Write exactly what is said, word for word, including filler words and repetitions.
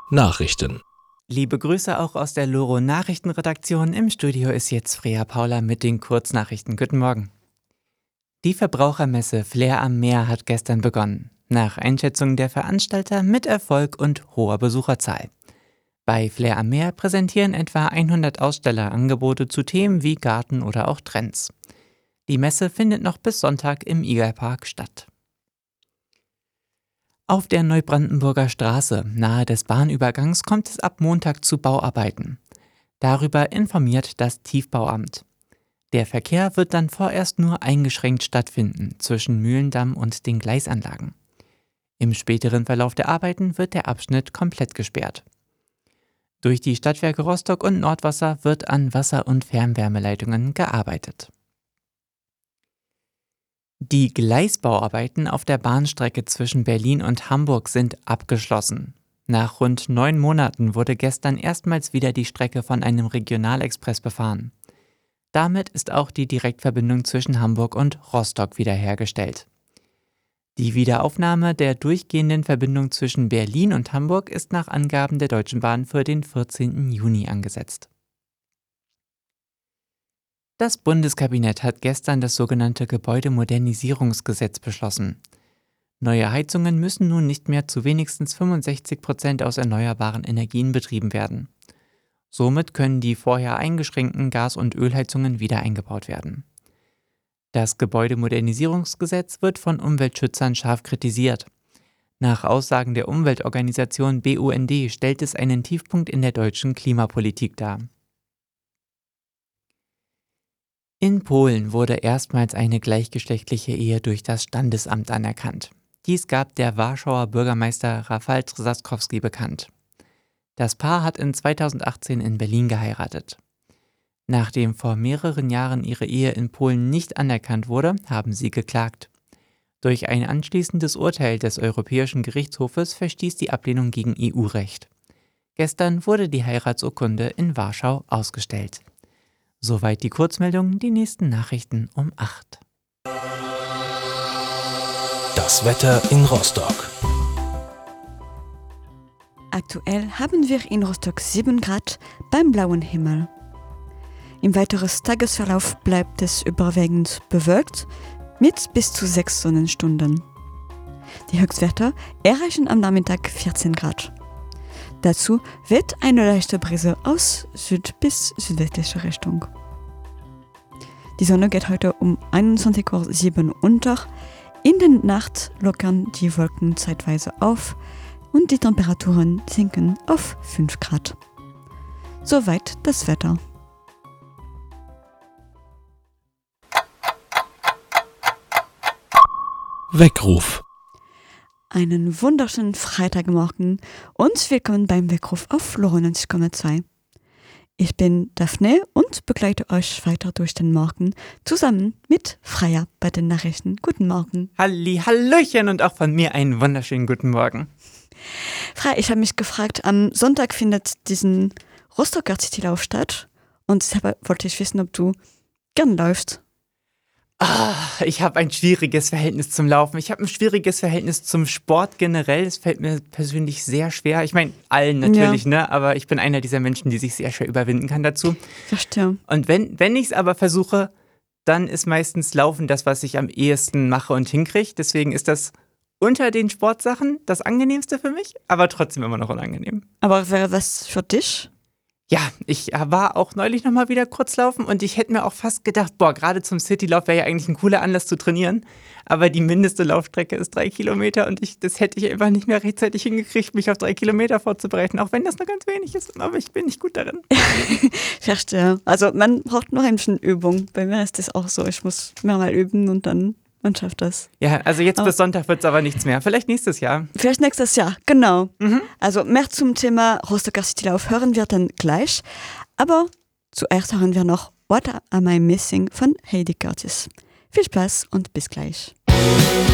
Nachrichten. Liebe Grüße auch aus der Loro Nachrichtenredaktion. Im Studio ist jetzt Freya Paula mit den Kurznachrichten. Guten Morgen. Die Verbrauchermesse Flair am Meer hat gestern begonnen. Nach Einschätzung der Veranstalter mit Erfolg und hoher Besucherzahl. Bei Flair am Meer präsentieren etwa hundert Aussteller Angebote zu Themen wie Garten oder auch Trends. Die Messe findet noch bis Sonntag im Igerpark statt. Auf der Neubrandenburger Straße nahe des Bahnübergangs kommt es ab Montag zu Bauarbeiten. Darüber informiert das Tiefbauamt. Der Verkehr wird dann vorerst nur eingeschränkt stattfinden zwischen Mühlendamm und den Gleisanlagen. Im späteren Verlauf der Arbeiten wird der Abschnitt komplett gesperrt. Durch die Stadtwerke Rostock und Nordwasser wird an Wasser- und Fernwärmeleitungen gearbeitet. Die Gleisbauarbeiten auf der Bahnstrecke zwischen Berlin und Hamburg sind abgeschlossen. Nach rund neun Monaten wurde gestern erstmals wieder die Strecke von einem Regionalexpress befahren. Damit ist auch die Direktverbindung zwischen Hamburg und Rostock wiederhergestellt. Die Wiederaufnahme der durchgehenden Verbindung zwischen Berlin und Hamburg ist nach Angaben der Deutschen Bahn für den vierzehnten Juni angesetzt. Das Bundeskabinett hat gestern das sogenannte Gebäudemodernisierungsgesetz beschlossen. Neue Heizungen müssen nun nicht mehr zu wenigstens fünfundsechzig Prozent aus erneuerbaren Energien betrieben werden. Somit können die vorher eingeschränkten Gas- und Ölheizungen wieder eingebaut werden. Das Gebäudemodernisierungsgesetz wird von Umweltschützern scharf kritisiert. Nach Aussagen der Umweltorganisation B U N D stellt es einen Tiefpunkt in der deutschen Klimapolitik dar. In Polen wurde erstmals eine gleichgeschlechtliche Ehe durch das Standesamt anerkannt. Dies gab der Warschauer Bürgermeister Rafał Trzaskowski bekannt. Das Paar hat in zweitausendachtzehn in Berlin geheiratet. Nachdem vor mehreren Jahren ihre Ehe in Polen nicht anerkannt wurde, haben sie geklagt. Durch ein anschließendes Urteil des Europäischen Gerichtshofes verstieß die Ablehnung gegen E U-Recht. Gestern wurde die Heiratsurkunde in Warschau ausgestellt. Soweit die Kurzmeldung, die nächsten Nachrichten um acht. Das Wetter in Rostock. Aktuell haben wir in Rostock sieben Grad beim blauen Himmel. Im weiteren Tagesverlauf bleibt es überwiegend bewölkt mit bis zu sechs Sonnenstunden. Die Höchstwerte erreichen am Nachmittag vierzehn Grad. Dazu weht eine leichte Brise aus Süd- bis südwestlicher Richtung. Die Sonne geht heute um einundzwanzig Uhr sieben unter. In der Nacht lockern die Wolken zeitweise auf und die Temperaturen sinken auf fünf Grad. Soweit das Wetter. Weckruf. Einen wunderschönen Freitagmorgen und willkommen beim Weckruf auf Loro neunzig Komma zwei. Ich bin Daphne und begleite euch weiter durch den Morgen zusammen mit Freya bei den Nachrichten. Guten Morgen. Halli, Hallöchen und auch von mir einen wunderschönen guten Morgen. Freya, ich habe mich gefragt, am Sonntag findet diesen Rostocker Citylauf statt und deshalb wollte ich wissen, ob du gern läufst. Ah, ich habe ein schwieriges Verhältnis zum Laufen. Ich habe ein schwieriges Verhältnis zum Sport generell. Es fällt mir persönlich sehr schwer. Ich meine, allen natürlich, ja. ne? Aber ich bin einer dieser Menschen, die sich sehr schwer überwinden kann dazu. Verstehe. Und wenn, wenn ich es aber versuche, dann ist meistens Laufen das, was ich am ehesten mache und hinkriege. Deswegen ist das unter den Sportsachen das Angenehmste für mich, aber trotzdem immer noch unangenehm. Aber wäre was für dich? Ja, ich war auch neulich nochmal wieder kurz laufen und ich hätte mir auch fast gedacht, boah, gerade zum Citylauf wäre ja eigentlich ein cooler Anlass zu trainieren. Aber die mindeste Laufstrecke ist drei Kilometer und ich, das hätte ich einfach nicht mehr rechtzeitig hingekriegt, mich auf drei Kilometer vorzubereiten, auch wenn das nur ganz wenig ist. Aber ich bin nicht gut darin. Verstehe. Also man braucht noch ein bisschen Übung. Bei mir ist das auch so. Ich muss mehrmal üben und dann man schafft das. Ja, also jetzt aber bis Sonntag wird es aber nichts mehr. Vielleicht nächstes Jahr. Vielleicht nächstes Jahr, genau. Mhm. Also mehr zum Thema Rostocker Citylauf hören wir dann gleich. Aber zuerst hören wir noch What Am I Missing von Heidi Curtis. Viel Spaß und bis gleich.